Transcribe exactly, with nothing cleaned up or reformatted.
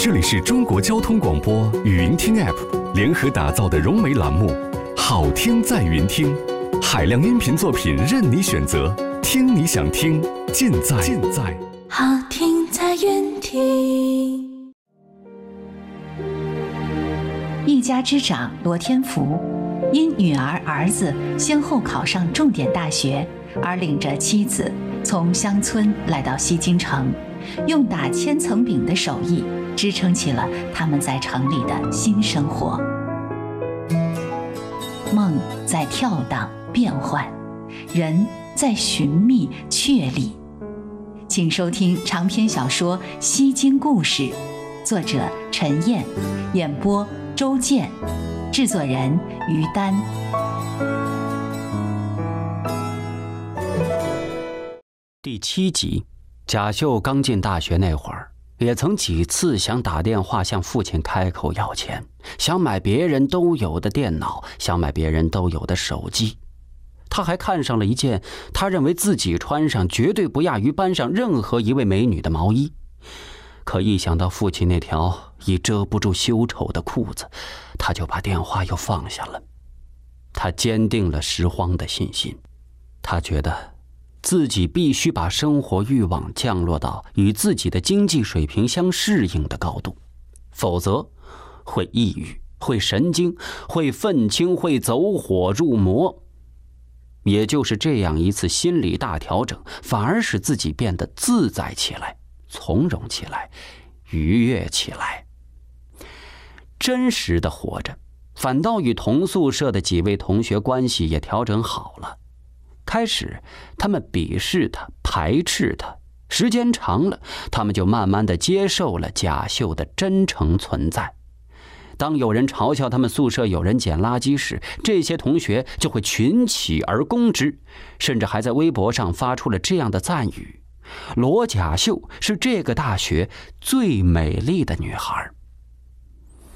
这里是中国交通广播语音听 App 联合打造的融媒栏目，好听在云听，海量音频作品任你选择，听你想听，尽在尽在好听在云听。 一家之长罗天福，因女儿儿子先后考上重点大学，而领着妻子从乡村来到西京城，用打千层饼的手艺支撑起了他们在城里的新生活。梦在跳荡变幻，人在寻觅确立。请收听长篇小说《西京故事》，作者陈燕，演播周健，制作人于丹。 第七集，贾秀刚进大学那会儿，也曾几次想打电话向父亲开口要钱，想买别人都有的电脑，想买别人都有的手机。他还看上了一件他认为自己穿上绝对不亚于班上任何一位美女的毛衣。可一想到父亲那条已遮不住羞丑的裤子，他就把电话又放下了。他坚定了拾荒的信心，他觉得自己必须把生活欲望降落到与自己的经济水平相适应的高度，否则会抑郁，会神经，会愤青，会走火入魔。也就是这样一次心理大调整，反而使自己变得自在起来，从容起来，愉悦起来。真实的活着，反倒与同宿舍的几位同学关系也调整好了。开始他们鄙视他，排斥他，时间长了，他们就慢慢地接受了贾秀的真诚存在。当有人嘲笑他们宿舍有人捡垃圾时，这些同学就会群起而攻之，甚至还在微博上发出了这样的赞语：罗贾秀是这个大学最美丽的女孩。